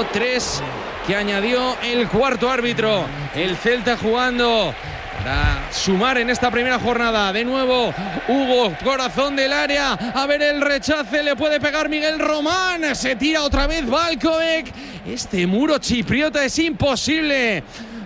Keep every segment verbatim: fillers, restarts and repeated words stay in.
minuto tres que añadió el cuarto árbitro. El Celta jugando para sumar en esta primera jornada. De nuevo, Hugo, corazón del área. A ver el rechace, le puede pegar Miguel Román. Se tira otra vez Valkovic. Este muro chipriota es imposible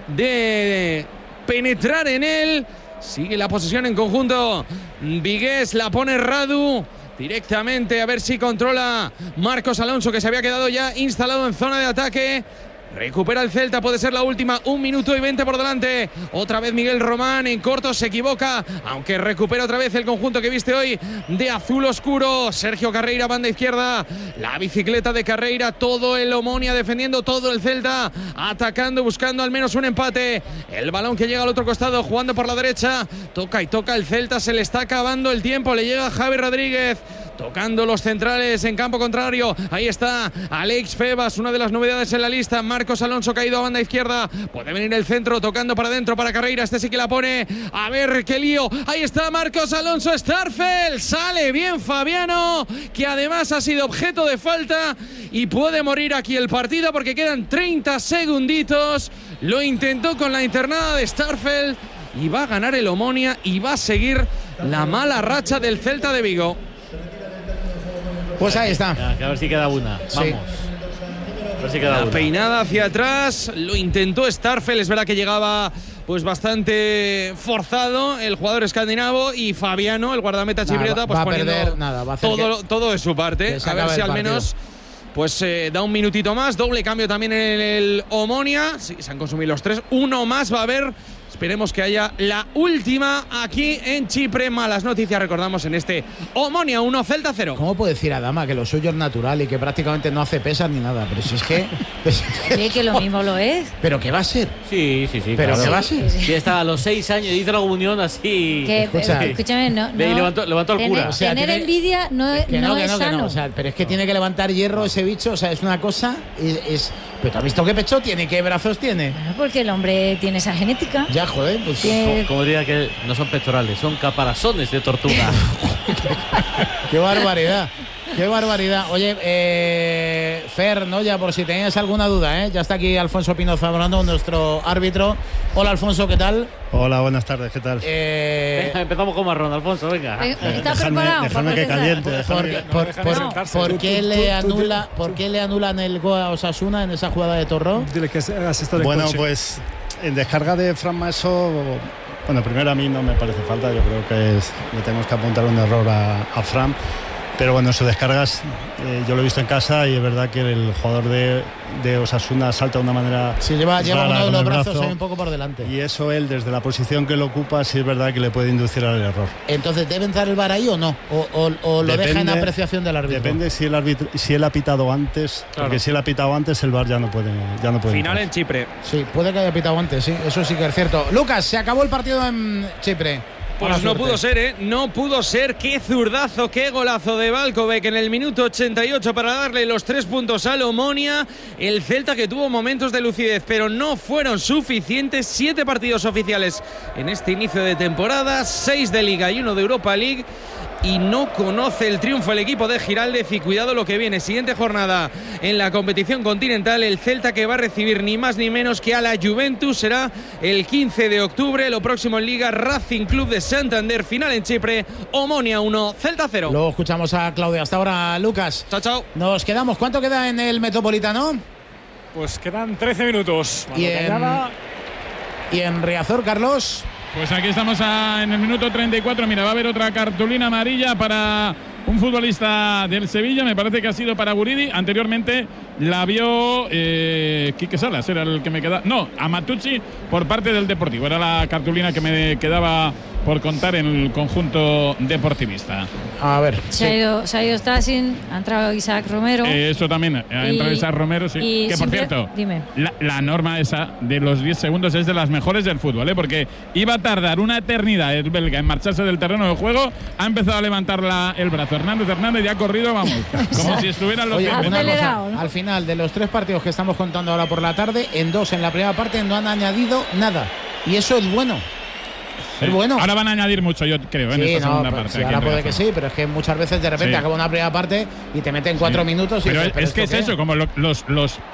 de penetrar en él. Sigue la posesión en conjunto. Vigués, la pone Radu. Directamente, a ver si controla Marcos Alonso, que se había quedado ya instalado en zona de ataque. Recupera el Celta, puede ser la última. Un minuto y veinte por delante. Otra vez Miguel Román en corto, se equivoca, aunque recupera otra vez el conjunto que viste hoy de azul oscuro. Sergio Carreira, banda izquierda. La bicicleta de Carreira, todo el Omonia defendiendo, todo el Celta atacando, buscando al menos un empate. El balón que llega al otro costado, jugando por la derecha. Toca y toca el Celta, se le está acabando el tiempo. Le llega Javi Rodríguez. Tocando los centrales en campo contrario. Ahí está Alex Febas, una de las novedades en la lista. Marcos Alonso caído a banda izquierda. Puede venir el centro, tocando para adentro para Carreira. Este sí que la pone. A ver qué lío. Ahí está Marcos Alonso. Starfel. Sale bien Fabiano, que además ha sido objeto de falta. Y puede morir aquí el partido porque quedan treinta segunditos. Lo intentó con la internada de Starfel. Y va a ganar el Omonia. Y va a seguir la mala racha del Celta de Vigo. Pues ahí está. Ya, a ver si queda una. Vamos. Sí. A ver si queda la una. Peinada hacia atrás. Lo intentó Starfel. Es verdad que llegaba pues bastante forzado el jugador escandinavo. Y Fabiano, el guardameta chipriota, pues va a poniendo perder nada. Va a hacer todo, que, todo de su parte. A ver si al menos pues eh, da un minutito más. Doble cambio también en el Omonia. Sí, se han consumido los tres. Uno más va a haber. Esperemos que haya la última aquí en Chipre. Malas noticias, recordamos, en este Omonia uno, Celta cero. ¿Cómo puede decir Adama que lo suyo es natural y que prácticamente no hace pesas ni nada? Pero si es que... Pues, sí, que lo mismo lo es. ¿Pero qué va a ser? Sí, sí, sí. ¿Pero claro. qué va a ser? Sí, estaba a los seis años, hizo la comunión así... Que, Escucha, escúchame, no... no y levantó, levantó el tener, cura. O sea, tener tiene, envidia no, que no, no que es no, que sano. no. O sea, pero es que tiene que levantar hierro ese bicho. O sea, es una cosa... Es, es, ¿pero tú has visto qué pecho tiene? ¿Qué brazos tiene? Bueno, porque el hombre tiene esa genética. Ya, joder, pues... Que- Como, como diría que no son pectorales, son caparazones de tortuga. ¡Qué barbaridad! ¡Qué barbaridad! Oye, eh, Fer, ¿no? Ya por si tenías alguna duda, ¿eh? Ya está aquí Alfonso Pino Zamorano, nuestro árbitro. Hola, Alfonso, ¿qué tal? Hola, buenas tardes, ¿qué tal? Eh, Empezamos con marrón, Alfonso, venga. Eh, ¿Está Dejadme- preparado? dejadme para que empezar? caliente. ¿por, dejadme que- por, dejan por- sentarse. por Tú- qué tú- le tú- tú- anula, ¿Por qué le anulan el gol a Osasuna en esa jugada de Torró? Dile que has estado en Bueno, coche. pues en descarga de Fran Maeso, bueno, primero a mí no me parece falta, yo creo que es, le tenemos que apuntar un error a, a Fran. Pero bueno, sus descargas, eh, yo lo he visto en casa y es verdad que el jugador de, de Osasuna salta de una manera. Sí, lleva, lleva rara uno de con los el brazos brazo, ahí un poco por delante. y eso él, desde la posición que lo ocupa, sí es verdad que le puede inducir al error. Entonces, ¿debe entrar el V A R ahí o no? ¿O, o- o lo deja en apreciación del árbitro? Depende si el árbitro, si él ha pitado antes, Claro. porque si él ha pitado antes, el V A R ya no puede, ya no puede Final entrar. en Chipre. Sí, puede que haya pitado antes, sí, eso sí que es cierto. Lucas, se acabó el partido en Chipre. Pues Buena no suerte. pudo ser, ¿eh? No pudo ser. Qué zurdazo, qué golazo de Valkovic en el minuto ochenta y ocho para darle los tres puntos al Omonia. El Celta que tuvo momentos de lucidez, pero no fueron suficientes. Siete partidos oficiales en este inicio de temporada, seis de Liga y uno de Europa League. Y no conoce el triunfo el equipo de Giraldez. Y cuidado lo que viene, siguiente jornada en la competición continental. El Celta que va a recibir ni más ni menos que a la Juventus. Será el quince de octubre. Lo próximo en Liga, Racing Club de Santander. Final en Chipre, Omonia uno, Celta cero. Luego escuchamos a Claudia. Hasta ahora, Lucas. Chao, chao. Nos quedamos. ¿Cuánto queda en el Metropolitano? Pues quedan trece minutos. Y en, Cañada, y en Riazor, Carlos. Pues aquí estamos a- en el minuto treinta y cuatro. Mira, va a haber otra cartulina amarilla para un futbolista del Sevilla. Me parece que ha sido para Guridi. Anteriormente la vio eh, Quique Salas, era el que me quedaba. No, a Matucci por parte del Deportivo. Era la cartulina que me quedaba por contar en el conjunto deportivista. A ver. Se, sí. ha ido, se ha ido Stasin, ha entrado Isaac Romero. Eh, eso también, ha Y- entrado Isaac Romero, sí. y Que por siempre- cierto, dime. la, la norma esa de los diez segundos es de las mejores del fútbol, ¿eh? Porque iba a tardar una eternidad el belga en marcharse del terreno de juego. Ha empezado a levantar la- el brazo Hernández Hernández y ha corrido, vamos, como si estuvieran los Oye, diez una minutos. Acelerado, cosa, ¿no? al final de los tres partidos que estamos contando ahora por la tarde, en dos en la primera parte no han añadido nada. Y eso es bueno. Sí. Es bueno. Ahora van a añadir mucho, yo creo, en Sí, esta no, segunda pues parte. sí, aquí ahora en puede que Riazor. sí, pero es que muchas veces de repente Sí. acaba una primera parte y te meten cuatro Sí. minutos. Y Pero dices, es que es ¿esto qué? eso, como lo- los, los